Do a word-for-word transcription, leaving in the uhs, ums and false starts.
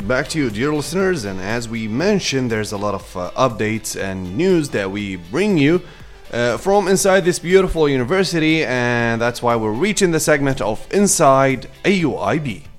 Back to you, dear listeners, and as we mentioned, there's a lot of uh, updates and news that we bring you uh, from inside this beautiful university, and that's why we're reaching the segment of Inside A U I B.